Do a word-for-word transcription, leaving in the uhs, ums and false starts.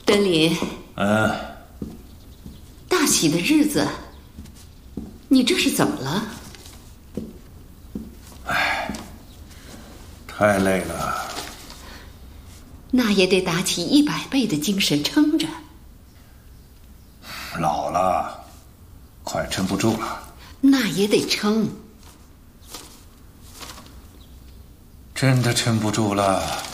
德林， 嗯， 大喜的日子，你这是怎么了？ 唉，太累了。 那也得打起一百倍的精神撑着。 老了，快撑不住了。 那也得撑。 真的撑不住了。